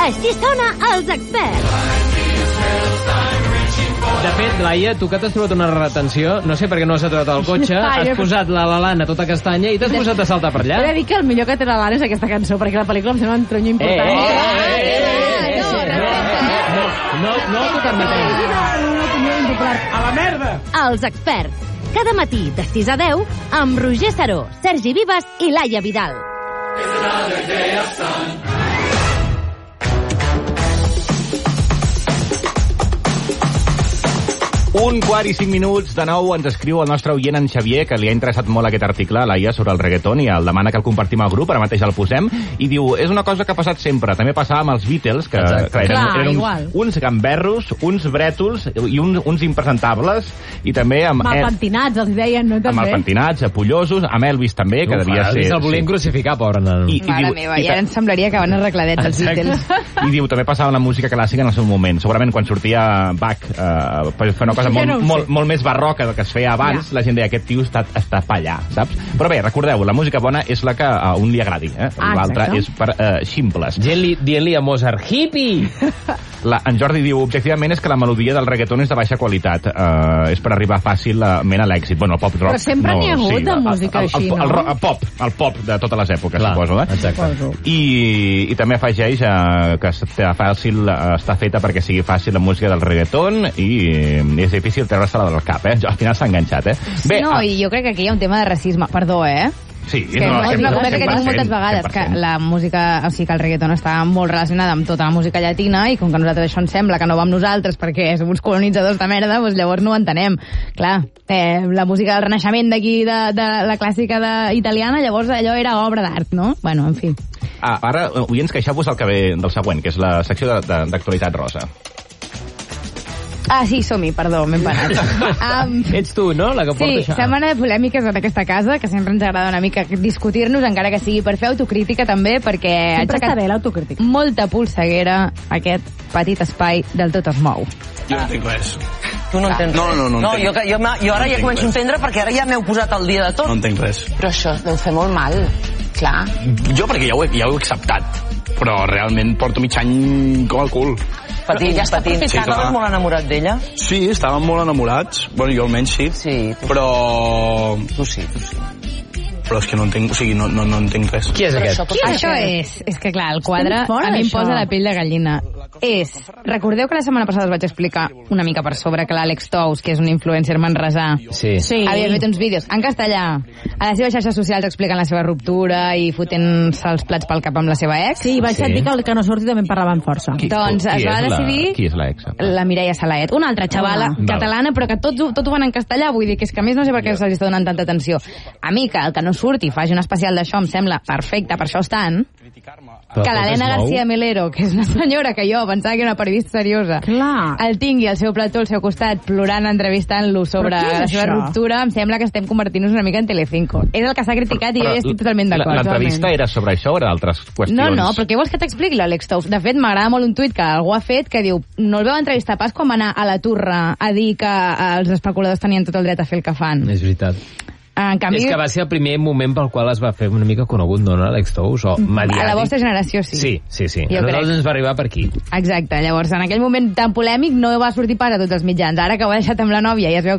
Així sona Els Experts. De fet, Laia, tu que t'has trobat una retenció, no sé per què no has aturat el cotxe, has posat la lana tota castanya i t'has posat a saltar per allà. He de dir que el millor que té la lana és aquesta cançó, perquè la pel·lícula em sembla un tronyo important. No t'ho permetem. A la merda! Els Experts. Cada matí de 6 a 10 amb Roger Saró, Sergi Vives i Laia Vidal. Un quart i 5 minuts de nou ens escriu el nostre oient en Xavier, que li ha interessat molt aquest article, Laia, sobre el reggaeton, i el demana que el compartim al grup, ara mateix el posem, i diu, és una cosa que ha passat sempre, també passava amb els Beatles, que eren uns gamberros, uns brètols i uns impresentables, i també amb... Malpentinats, els deien, no? Amb malpentinats, apollosos, amb Elvis també, que devia ser... Elvis el volien crucificar, pobre nano. Mare meva, ja ens semblaria que van arregladets els Beatles. I diu, també passava amb la música clàssica en el seu moment. Segurament quan sortia Bach per fer una cosa molt més barroca del que es feia abans, la gent deia, aquest tio està pa allà, saps? Però bé, recordeu, la música bona és la que a un li agradi, l'altra és per ximples. Gent dient-li a Mozart, hippie! En Jordi diu, objectivament és que la melodia del reggaeton és de baixa qualitat, és per arribar fàcilment a l'èxit. Bueno, el pop rock... Però sempre n'hi ha hagut de música així, no? El pop de totes les èpoques, suposo, Exacte. I també afegeix que està feta perquè sigui fàcil la música del reggaeton i és difícil treure-se-la del cap, Al final s'ha enganxat, Sí, no, i jo crec que aquí hi ha un tema de racisme. Perdó, Sí, és una conversa que tinc moltes vegades, 100%. Que la música, o sigui, que el reggaeton està molt relacionada amb tota la música llatina, i com que a nosaltres això ens sembla que no va amb nosaltres perquè som uns colonitzadors de merda, doncs llavors no ho entenem. Clar, la música del Renaixement d'aquí, de la clàssica italiana, llavors allò era obra d'art, no? Bueno, en fi. Ara, oients, queixeu-vos el que ve del següent, que és la secció d'actualitat rosa. Sí, som-hi, perdó, m'he empanat. Ets tu, no?, la que porta això. Sí, setmana de polèmiques en aquesta casa, que sempre ens agrada una mica discutir-nos, encara que sigui per fer autocrítica també, perquè ha aixecat bé l'autocrítica. Molta polseguera aquest petit espai del Tot es mou. Jo no entenc res. Tu no entens res? No, jo ara ja començo a entendre, perquè ara ja m'heu posat al dia de tot. No entenc res. Però això deu fer molt mal, clar. Jo perquè ja ho he acceptat, però realment porto mig any com el cul. Patint, ja està patint. Estaves molt enamorat d'ella? Sí, estàvem molt enamorats. Bueno, jo almenys sí. Sí, però... Tu sí. Però és que no entenc, o sigui, no entenc res. Qui és aquest? Això és que clar, el quadre a mi em posa la pell de gallina. Recordeu que la setmana passada us vaig explicar una mica per sobre que l'Àlex Tous, que és un influencer manresà, havia fet uns vídeos en castellà a les seves xarxes socials explicant la seva ruptura i fotent-se els plats pel cap amb la seva ex. Sí, vaig sentir que el que no surti també en parlava amb força. Doncs es va decidir... Qui és l'ex? La Mireia Salaet, una altra xavala catalana, però que tot ho van en castellà, vull dir que és que a més no sé per què se'ls està donant tanta atenció. A mi, que el que no surti faci un especial d'això em sembla perfecte, per això estan... Que l'Helena García Melero, que és una senyora que jo pensava que era una periodista seriosa, el tingui al seu plató al seu costat plorant, entrevistant-lo sobre la seva ruptura, em sembla que estem convertint-nos una mica en Telecinco. És el que s'ha criticat i jo hi estic totalment d'acord. L'entrevista era sobre això o era d'altres qüestions? No, però què vols que t'expliqui l'Àlex Tous? De fet, m'agrada molt un tuit que algú ha fet que diu, no el veu entrevistar pas quan va anar a la Turra a dir que els especuladors tenien tot el dret a fer el que fan. És veritat. En canvi... És que va ser el primer moment pel qual es va fer una mica conegut, no, Àlex Tous, o mediàtic. A la vostra generació, sí. Sí. A nosaltres ens va arribar per aquí. Exacte. Llavors, en aquell moment tan polèmic no va sortir pas a tots els mitjans. Ara que ho ha deixat amb la nòvia i es veu